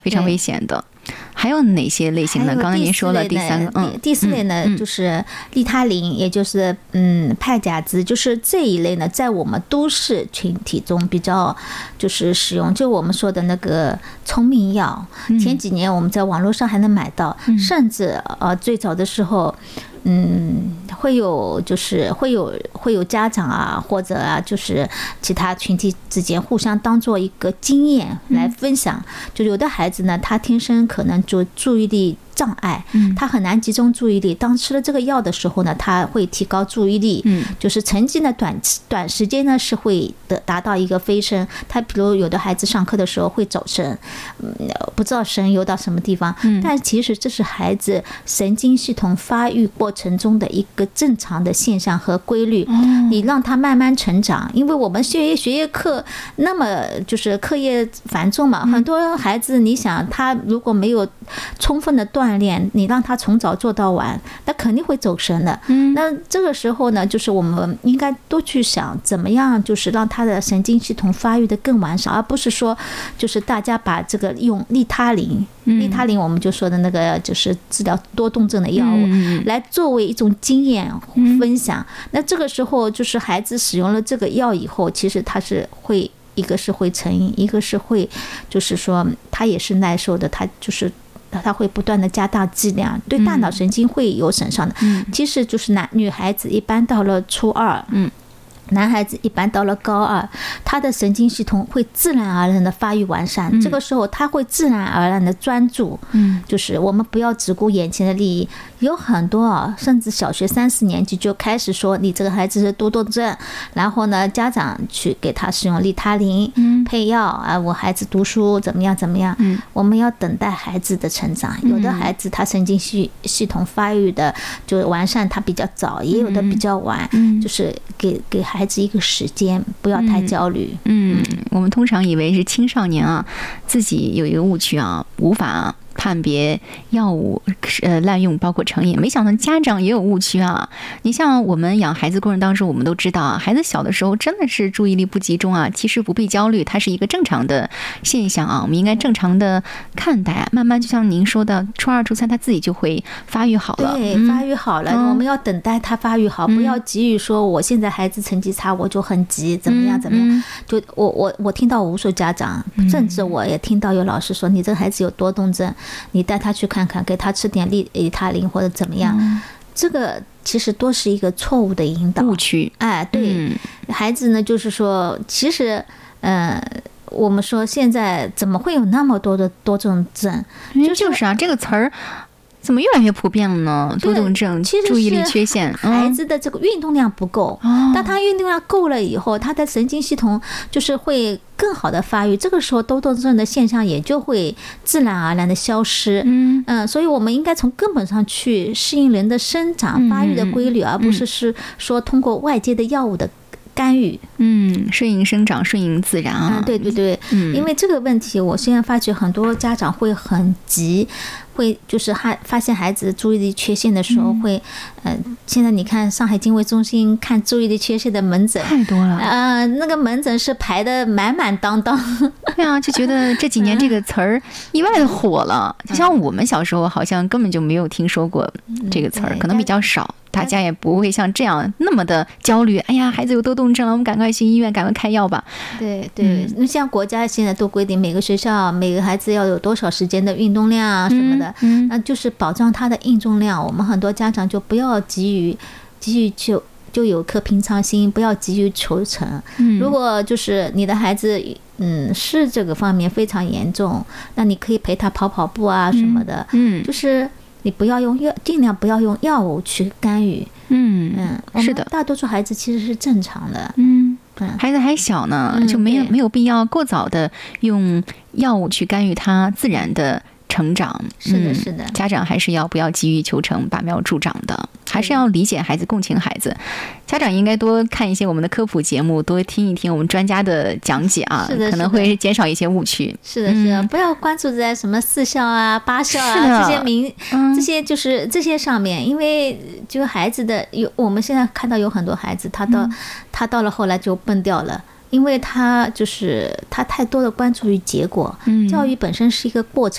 非常危险的。还有哪些类型呢？刚才您说了第三个， 第四类呢，就是利他林，也就是派甲酯，就是这一类呢，在我们都市群体中比较就是使用，就我们说的那个聪明药。前几年我们在网络上还能买到，甚至最早的时候。会有家长啊，或者就是其他群体之间互相当做一个经验来分享。就有的孩子呢，他天生可能就注意力障碍，他很难集中注意力。当吃了这个药的时候呢，他会提高注意力，就是成绩呢短时间呢是会达到一个飞升。他比如有的孩子上课的时候会走神，不知道神游到什么地方，但其实这是孩子神经系统发育过程中的一个正常的现象和规律。你让他慢慢成长，因为我们学业课那么就是课业繁重嘛，很多孩子你想他如果没有充分的锻炼，你让他从早做到晚，那肯定会走神的。那这个时候呢，就是我们应该多去想怎么样就是让他的神经系统发育的更完善，而不是说就是大家把这个用利他林我们就说的那个就是治疗多动症的药物来作为一种经验分享。那这个时候就是孩子使用了这个药以后，其实他是会一个是会成瘾，一个是会就是说他也是耐受的，他会不断的加大剂量，对大脑神经会有损伤的。其实就是女孩子一般到了初二，男孩子一般到了高二，他的神经系统会自然而然的发育完善，这个时候他会自然而然的专注。就是我们不要只顾眼前的利益，有很多甚至小学3、4年级就开始说你这个孩子是多动症，然后呢家长去给他使用利他林配药我孩子读书怎么样，我们要等待孩子的成长。有的孩子他神经系统发育的就完善，他比较早，也有的比较晚，就是给孩子一个时间，不要太焦虑。 我们通常以为是青少年自己有一个误区无法判别药物滥用包括成瘾，没想到家长也有误区你像我们养孩子过程当中，我们都知道孩子小的时候真的是注意力不集中其实不必焦虑，它是一个正常的现象我们应该正常的看待慢慢就像您说的，初2、初3他自己就会发育好了。 对，发育好了，我们要等待他发育好，不要急于说我现在孩子成绩差我就很急怎么样。就我听到无数家长，甚至我也听到有老师说你这个孩子有多动症，你带他去看看，给他吃点利他林或者怎么样。这个其实都是一个错误的引导， 误区。 对，孩子呢就是说其实我们说现在怎么会有那么多的多动症， 就是这个词儿怎么越来越普遍了呢？多动症、注意力缺陷， 孩子的这个运动量不够。当他运动量够了以后，他的神经系统就是会更好的发育，这个时候多动症的现象也就会自然而然的消失。所以我们应该从根本上去适应人的生长发育的规律，而不是说通过外界的药物的干预。 顺应生长，顺应自然对，因为这个问题我现在发觉很多家长会很急，会就是发现孩子注意力缺陷的时候会现在你看上海经卫中心看注意力缺陷的门诊太多了那个门诊是排的满满当当。 对就觉得这几年这个词儿意外的火了，就像我们小时候好像根本就没有听说过这个词儿，可能比较少，大家也不会像这样那么的焦虑。哎呀，孩子有多动症了，我们赶快去医院，赶快开药吧。 对，那像国家现在都规定每个学校每个孩子要有多少时间的运动量什么的，那就是保障他的运动量。我们很多家长就不要急于就有颗平常心，不要急于求成。如果就是你的孩子是这个方面非常严重，那你可以陪他跑步什么的。就是你不要尽量不要用药物去干预。是的，大多数孩子其实是正常的。 孩子还小呢，就没有必要过早的用药物去干预他自然的成长。 是的， 家长还是不要急于求成，拔苗助长的，还是要理解孩子，共情孩子。家长应该多看一些我们的科普节目，多听一听我们专家的讲解可能会减少一些误区。 是的，不要关注在什么4校8校这些就是这些上面，因为就孩子的我们现在看到有很多孩子他到了后来就崩掉了。因为他太多的关注于结果，教育本身是一个过程。